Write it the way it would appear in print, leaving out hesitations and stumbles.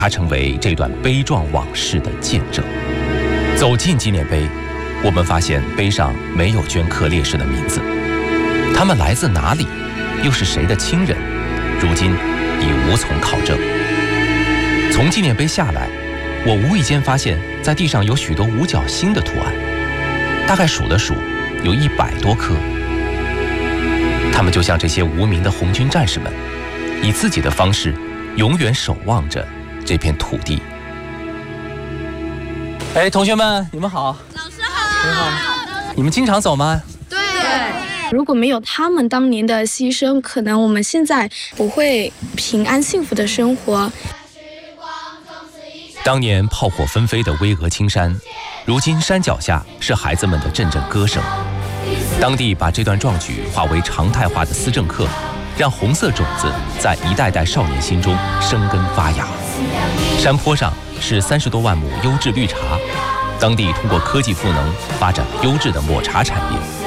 它成为这段悲壮往事的见证。走进纪念碑，我们发现碑上没有镌刻烈士的名字，他们来自哪里，又是谁的亲人，如今已无从考证。从纪念碑下来，我无意间发现在地上有许多五角星的图案，大概数了数，有100多颗。他们就像这些无名的红军战士们，以自己的方式永远守望着这片土地。哎，同学们，你们好。 老师好。 你好。你们经常走吗？ 对。 如果没有他们当年的牺牲，可能我们现在不会平安幸福的生活。 当年炮火纷飞的巍峨青山，如今山脚下是孩子们的阵阵歌声。当地把这段壮举化为常态化的思政课，让红色种子在一代代少年心中生根发芽。山坡上是30多万亩优质绿茶，当地通过科技赋能发展优质的抹茶产业。